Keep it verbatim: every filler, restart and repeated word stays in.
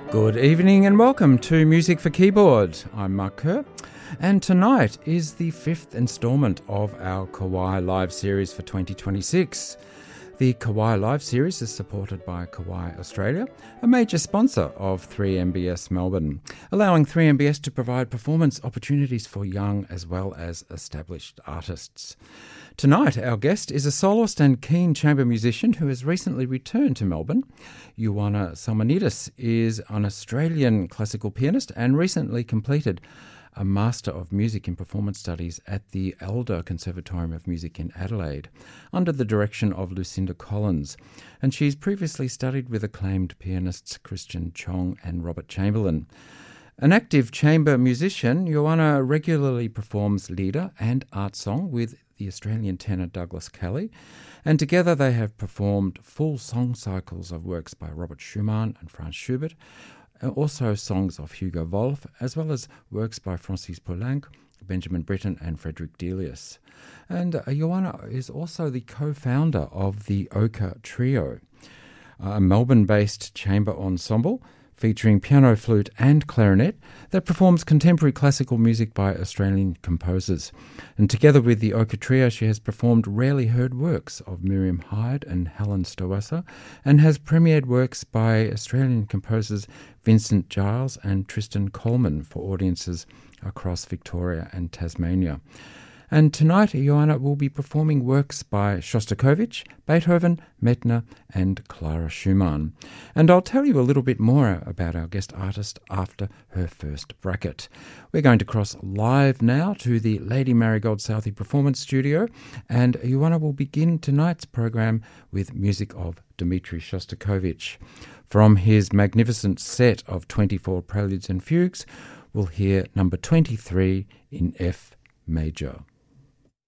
Good evening and welcome to Music for Keyboard. I'm Mark Kerr, and tonight is the fifth instalment of our Kawai Live series for twenty twenty-six. The Kawai Live series is supported by Kawai Australia, a major sponsor of three M B S Melbourne, allowing three M B S to provide performance opportunities for young as well as established artists. Tonight, our guest is a soloist and keen chamber musician who has recently returned to Melbourne. Ioana Salmonidis is an Australian classical pianist and recently completed a Master of Music in Performance Studies at the Elder Conservatorium of Music in Adelaide, under the direction of Lucinda Collins, and she's previously studied with acclaimed pianists Christian Chong and Robert Chamberlain. An active chamber musician, Ioana regularly performs lieder and art song with the Australian tenor Douglas Kelly, and together they have performed full song cycles of works by Robert Schumann and Franz Schubert, also songs of Hugo Wolf, as well as works by Francis Poulenc, Benjamin Britten and Frederick Delius. And uh, Ioana is also the co-founder of the Oka Trio, a Melbourne-based chamber ensemble featuring piano, flute and clarinet that performs contemporary classical music by Australian composers. And together with the Oka Trio, she has performed rarely heard works of Miriam Hyde and Helen Stowasser, and has premiered works by Australian composers Vincent Giles and Tristan Coleman for audiences across Victoria and Tasmania. And tonight, Ioana will be performing works by Shostakovich, Beethoven, Medtner and Clara Schumann. And I'll tell you a little bit more about our guest artist after her first bracket. We're going to cross live now to the Lady Marigold Southey Performance Studio, and Ioana will begin tonight's program with music of Dmitri Shostakovich. From his magnificent set of twenty-four preludes and fugues, we'll hear number twenty-three in F major.